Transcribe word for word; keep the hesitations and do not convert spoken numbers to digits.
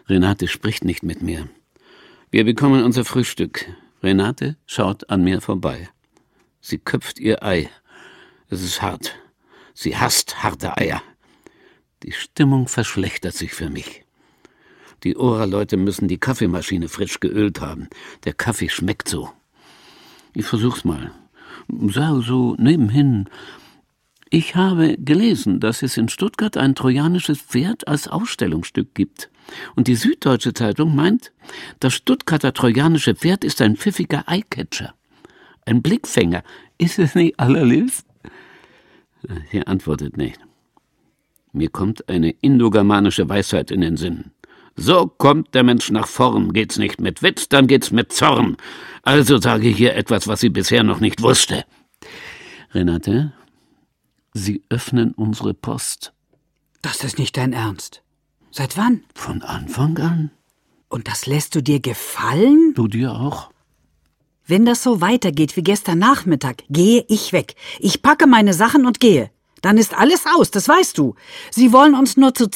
Renate spricht nicht mit mir. Wir bekommen unser Frühstück. Renate schaut an mir vorbei. Sie köpft ihr Ei. Es ist hart. Sie hasst harte Eier. Die Stimmung verschlechtert sich für mich. Die Ora-Leute müssen die Kaffeemaschine frisch geölt haben. Der Kaffee schmeckt so. Ich versuch's mal. Sag so nebenhin. Ich habe gelesen, dass es in Stuttgart ein trojanisches Pferd als Ausstellungsstück gibt. Und die Süddeutsche Zeitung meint, das Stuttgarter trojanische Pferd ist ein pfiffiger Eyecatcher. Ein Blickfänger. Ist es nicht allerliebst? Sie antwortet nicht. Mir kommt eine indogermanische Weisheit in den Sinn. So kommt der Mensch nach vorn. Geht's nicht mit Witz, dann geht's mit Zorn. Also sage ich hier etwas, was sie bisher noch nicht wusste. Renate, Sie öffnen unsere Post. Das ist nicht dein Ernst. Seit wann? Von Anfang an. Und das lässt du dir gefallen? Du dir auch? Wenn das so weitergeht wie gestern Nachmittag, gehe ich weg. Ich packe meine Sachen und gehe. Dann ist alles aus, das weißt du. Sie wollen uns nur zu